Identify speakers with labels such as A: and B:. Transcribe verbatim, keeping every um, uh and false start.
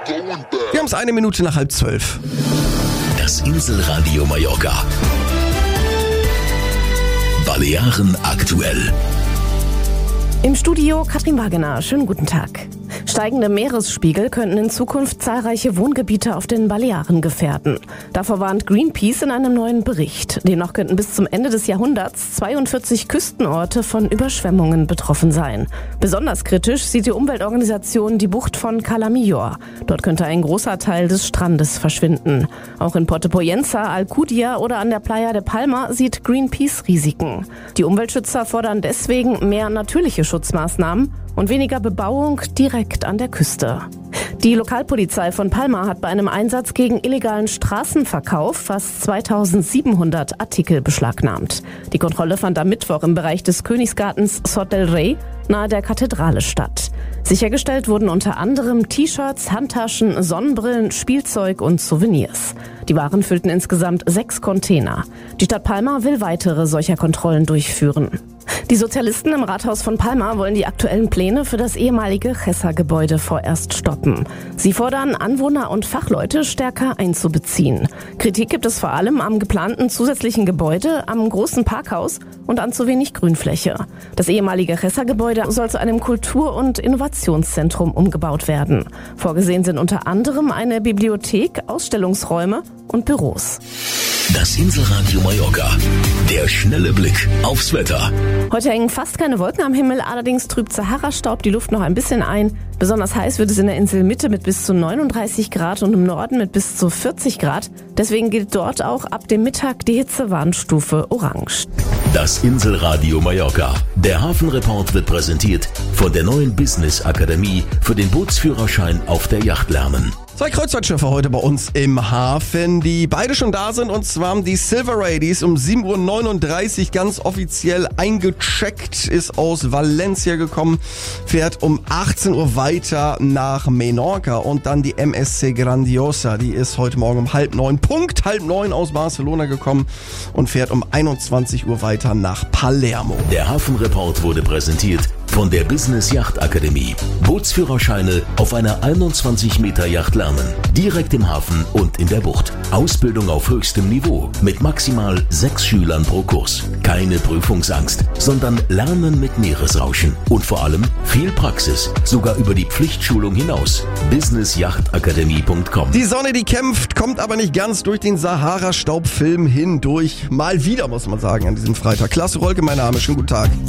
A: Wir haben es eine Minute nach halb zwölf.
B: Das Inselradio Mallorca. Balearen aktuell.
C: Im Studio Katrin Wagener. Schönen guten Tag. Steigende Meeresspiegel könnten in Zukunft zahlreiche Wohngebiete auf den Balearen gefährden. Davor warnt Greenpeace in einem neuen Bericht. Demnach könnten bis zum Ende des Jahrhunderts zweiundvierzig Küstenorte von Überschwemmungen betroffen sein. Besonders kritisch sieht die Umweltorganisation die Bucht von Cala Millor. Dort könnte ein großer Teil des Strandes verschwinden. Auch in Porto Poyensa, Alcudia oder an der Playa de Palma sieht Greenpeace Risiken. Die Umweltschützer fordern deswegen mehr natürliche Schutzmaßnahmen und weniger Bebauung direkt an der Küste. Die Lokalpolizei von Palma hat bei einem Einsatz gegen illegalen Straßenverkauf fast zweitausendsiebenhundert Artikel beschlagnahmt. Die Kontrolle fand am Mittwoch im Bereich des Königsgartens Sot del Rey nahe der Kathedrale statt. Sichergestellt wurden unter anderem T-Shirts, Handtaschen, Sonnenbrillen, Spielzeug und Souvenirs. Die Waren füllten insgesamt sechs Container. Die Stadt Palma will weitere solcher Kontrollen durchführen. Die Sozialisten im Rathaus von Palma wollen die aktuellen Pläne für das ehemalige Gessa-Gebäude vorerst stoppen. Sie fordern, Anwohner und Fachleute stärker einzubeziehen. Kritik gibt es vor allem am geplanten zusätzlichen Gebäude, am großen Parkhaus und an zu wenig Grünfläche. Das ehemalige Gessa-Gebäude soll zu einem Kultur- und Innovationszentrum umgebaut werden. Vorgesehen sind unter anderem eine Bibliothek, Ausstellungsräume und Büros.
B: Das Inselradio Mallorca. Der schnelle Blick aufs Wetter.
C: Heute hängen fast keine Wolken am Himmel, allerdings trübt Sahara-Staub die Luft noch ein bisschen ein. Besonders heiß wird es in der Inselmitte mit bis zu neununddreißig Grad und im Norden mit bis zu vierzig Grad. Deswegen gilt dort auch ab dem Mittag die Hitzewarnstufe Orange.
B: Das Inselradio Mallorca. Der Hafenreport wird präsentiert von der neuen Business Akademie für den Bootsführerschein auf der Yacht lernen.
A: Zwei Kreuzfahrtschiffe heute bei uns im Hafen, die beide schon da sind, und zwar die Silver Ray, die ist um sieben Uhr neununddreißig ganz offiziell eingecheckt, ist aus Valencia gekommen, fährt um achtzehn Uhr weiter nach Menorca, und dann die M S C Grandiosa, die ist heute Morgen um halb neun, Punkt halb neun aus Barcelona gekommen und fährt um einundzwanzig Uhr weiter nach Palermo.
B: Der Hafenreport wurde präsentiert von der Business Yacht Akademie. Bootsführerscheine auf einer einundzwanzig Meter Yacht lernen. Direkt im Hafen und in der Bucht. Ausbildung auf höchstem Niveau mit maximal sechs Schülern pro Kurs. Keine Prüfungsangst, sondern Lernen mit Meeresrauschen. Und vor allem viel Praxis, sogar über die Pflichtschulung hinaus. business yacht akademie punkt com.
A: Die Sonne, die kämpft, kommt aber nicht ganz durch den Sahara-Staubfilm hindurch. Mal wieder, muss man sagen, an diesem Freitag. Klasse Rolke, mein Name. Schönen guten Tag.